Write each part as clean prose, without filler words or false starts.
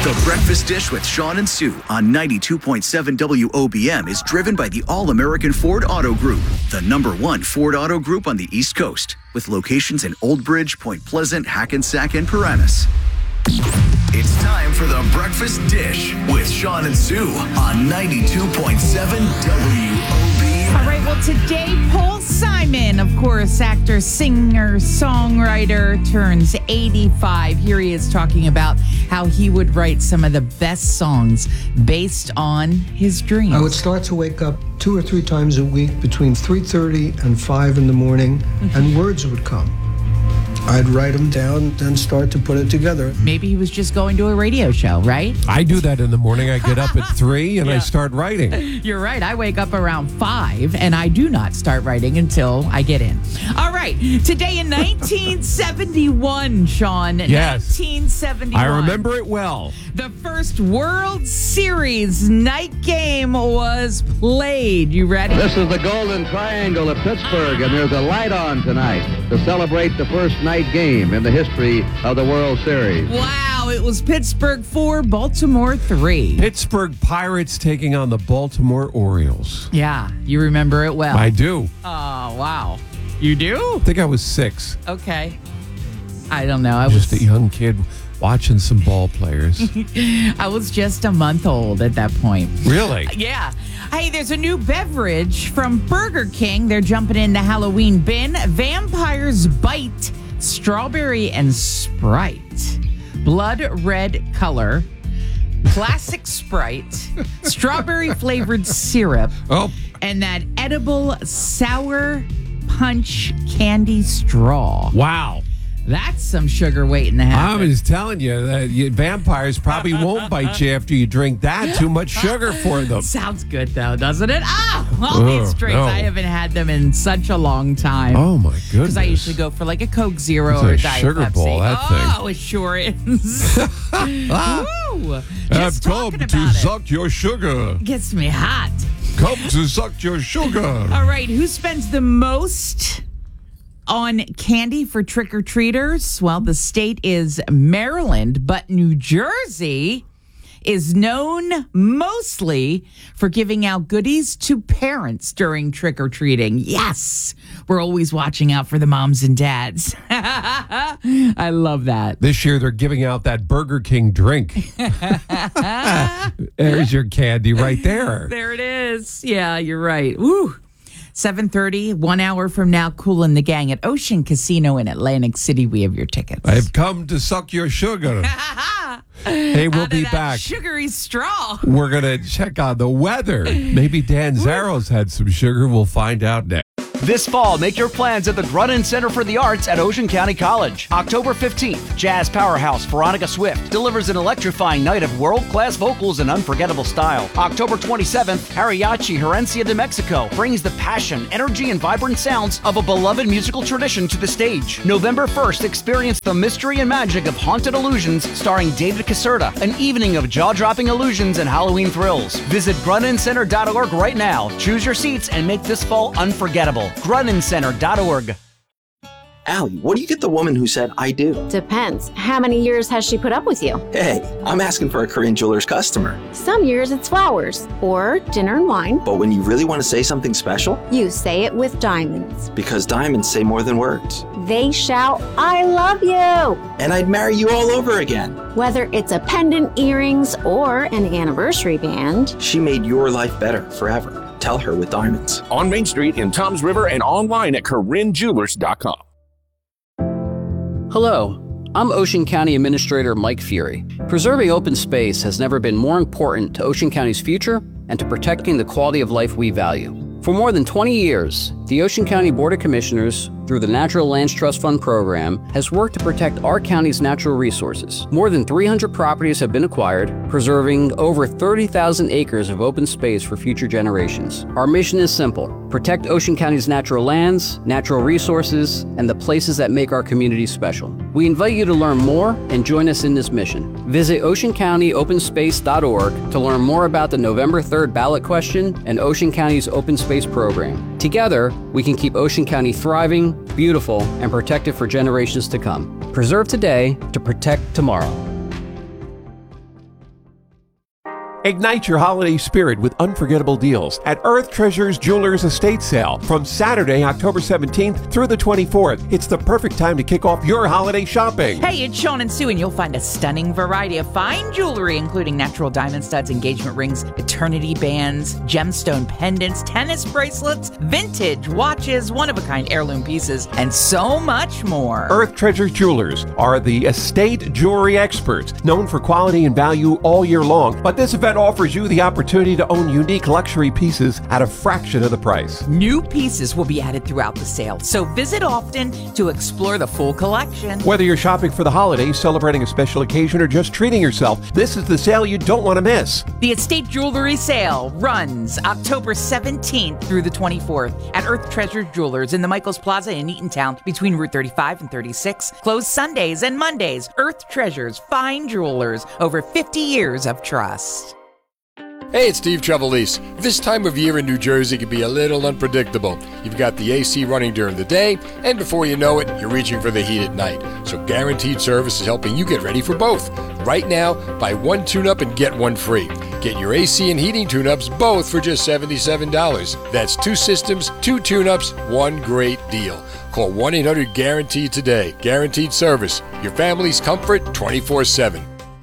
The Breakfast Dish with Sean and Sue on 92.7 WOBM is driven by the All-American Ford Auto Group, the #1 Ford Auto Group on the East Coast, with locations in Old Bridge, Point Pleasant, Hackensack, and Paramus. It's time for The Breakfast Dish with Sean and Sue on 92.7 WOBM. All right, well, today, Paul Simon, of course, actor, singer, songwriter, turns 85. Here he is talking about how he would write some of the best songs based on his dreams. I would start to wake up 2 or 3 times a week between 3:30 and 5 in the morning, and words would come. I'd write them down, then start to put it together. Maybe he was just going to a radio show, right? I do that in the morning. I get up at 3 and I start writing. You're right. I wake up around 5 and I do not start writing until I get in. All right. Today in 1971, Sean. Yes. 1971. I remember it well. The first World Series night game was played. You ready? This is the Golden Triangle of Pittsburgh, and there's a light on tonight to celebrate the first night game in the history of the World Series. Wow, it was Pittsburgh 4, Baltimore 3. Pittsburgh Pirates taking on the Baltimore Orioles. Yeah, you remember it well. I do. Oh, wow. You do? I think I was 6. Okay. I don't know. I Just was a young kid watching some ball players. I was just a month old at that point. Really? Yeah. Hey, there's a new beverage from Burger King. They're jumping in the Halloween bin. Vampire's Bite, strawberry and Sprite. Blood red color. Classic Sprite. Strawberry flavored syrup. Oh. And that edible sour punch candy straw. Wow. That's some sugar waiting to happen. I was telling you that vampires probably won't bite you after you drink that. Too much sugar for them. Sounds good, though, doesn't it? All these drinks. No. I haven't had them in such a long time. Oh, my goodness. Because I usually go for like a Coke Zero It's or a a Diet sugar Pepsi. bowl, that thing. Oh, it sure is. Woo! Just talking about it suck your sugar. gets me hot. Come to suck your sugar. All right, who spends the most on candy for trick-or-treaters? Well, the state is Maryland, but New Jersey is known mostly for giving out goodies to parents during trick-or-treating. Yes, we're always watching out for the moms and dads. I love that. This year, they're giving out that Burger King drink. There's your candy right there. There it is. Yeah, you're right. Woo. 7:30, 1 hour from now, Kool and the Gang at Ocean Casino in Atlantic City. We have your tickets. I've come to suck your sugar. Hey, we'll be back. Sugary straw. We're going to check on the weather. Maybe Dan Zaro's had some sugar. We'll find out next. This fall, make your plans at the Grunin Center for the Arts at Ocean County College. October 15th, jazz powerhouse Veronica Swift delivers an electrifying night of world-class vocals and unforgettable style. October 27th, Mariachi Herencia de Mexico brings the passion, energy, and vibrant sounds of a beloved musical tradition to the stage. November 1st, experience the mystery and magic of Haunted Illusions starring David Caserta, an evening of jaw-dropping illusions and Halloween thrills. Visit GruninCenter.org right now. Choose your seats and make this fall unforgettable. GruninCenter.org. Allie, what do you get the woman who said, I do? Depends. How many years has she put up with you? Hey, I'm asking for a Korean jeweler's customer. Some years it's flowers or dinner and wine. But when you really want to say something special, You say it with diamonds. because diamonds say more than words. They shout, I love you! And I'd marry you all over again. Whether it's a pendant, earrings, or an anniversary band. She made your life better forever. Tell her with diamonds. On Main Street in Toms River and online at KoreanJewelers.com. Hello, I'm Ocean County Administrator Mike Fury. Preserving open space has never been more important to Ocean County's future and to protecting the quality of life we value. For more than 20 years, the Ocean County Board of Commissioners, through the Natural Lands Trust Fund program, has worked to protect our county's natural resources. More than 300 properties have been acquired, preserving over 30,000 acres of open space for future generations. Our mission is simple: protect Ocean County's natural lands, natural resources, and the places that make our communities special. We invite you to learn more and join us in this mission. Visit OceanCountyOpenSpace.org to learn more about the November 3rd ballot question and Ocean County's Open Space program. Together, we can keep Ocean County thriving, beautiful, and protected for generations to come. Preserve today to protect tomorrow. Ignite your holiday spirit with unforgettable deals at Earth Treasures Jewelers Estate Sale from Saturday, October 17th through the 24th. It's the perfect time to kick off your holiday shopping. Hey, it's Sean and Sue, and you'll find a stunning variety of fine jewelry, including natural diamond studs, engagement rings, eternity bands, gemstone pendants, tennis bracelets, vintage watches, one-of-a-kind heirloom pieces, and so much more. Earth Treasures Jewelers are the estate jewelry experts, known for quality and value all year long. But this event offers you the opportunity to own unique luxury pieces at a fraction of the price. New pieces will be added throughout the sale, so visit often to explore the full collection. Whether you're shopping for the holidays, celebrating a special occasion, or just treating yourself, this is the sale you don't want to miss. The Estate Jewelry Sale runs October 17th through the 24th at Earth Treasures Jewelers in the Michaels Plaza in Eatontown between Route 35 and 36. Closed Sundays and Mondays. Earth Treasures, fine jewelers, over 50 years of trust. Hey, it's Steve Trevelise. This time of year in New Jersey can be a little unpredictable. You've got the AC running during the day, and before you know it, you're reaching for the heat at night. So Guaranteed Service is helping you get ready for both. Right now, buy one tune-up and get one free. Get your AC and heating tune-ups both for just $77. That's 2 systems, 2 tune-ups, one great deal. Call 1-800-GUARANTEED today. Guaranteed Service. Your family's comfort 24/7.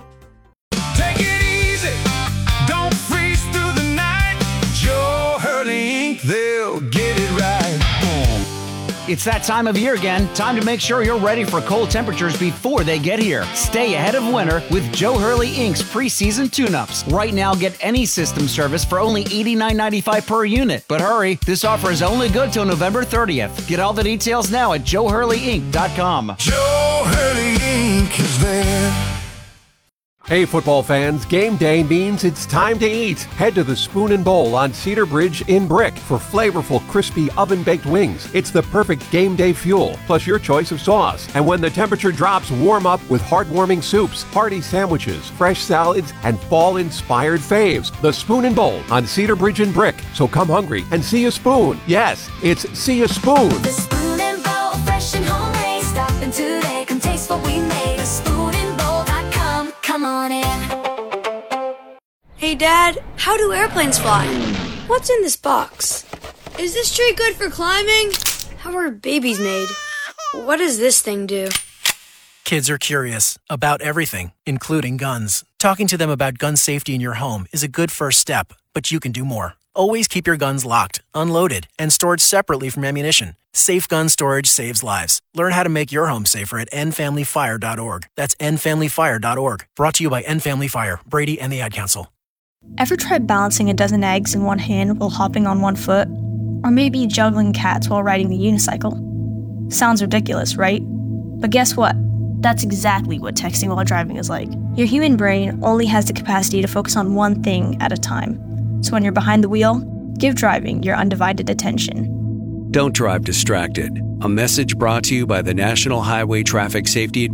They'll get it right. It's that time of year again. Time to make sure you're ready for cold temperatures before they get here. Stay ahead of winter with Joe Hurley Inc.'s preseason tune-ups. Right now, get any system service for only $89.95 per unit. But hurry, this offer is only good till November 30th. Get all the details now at JoeHurleyInc.com. Joe Hurley Inc. is there. Hey, football fans, game day means it's time to eat. Head to the Spoon and Bowl on Cedar Bridge in Brick for flavorful, crispy, oven-baked wings. It's the perfect game day fuel, plus your choice of sauce. And when the temperature drops, warm up with heartwarming soups, hearty sandwiches, fresh salads, and fall-inspired faves. The Spoon and Bowl on Cedar Bridge in Brick. So come hungry and see a spoon. Yes, it's see a spoon. The Spoon and Bowl, fresh and homemade. Stop in today, come taste what we made. Spoonandbowl.com. Come on in. Hey Dad, how do airplanes fly? What's in this box? Is this tree good for climbing? How are babies made? What does this thing do? Kids are curious about everything, including guns. Talking to them about gun safety in your home is a good first step, but you can do more. Always keep your guns locked, unloaded, and stored separately from ammunition. Safe gun storage saves lives. Learn how to make your home safer at endfamilyfire.org. That's endfamilyfire.org. Brought to you by End Family Fire, Brady, and the Ad Council. Ever tried balancing a dozen eggs in one hand while hopping on one foot? Or maybe juggling cats while riding the unicycle? Sounds ridiculous, right? But guess what? That's exactly what texting while driving is like. Your human brain only has the capacity to focus on one thing at a time. So when you're behind the wheel, give driving your undivided attention. Don't drive distracted. A message brought to you by the National Highway Traffic Safety Administration.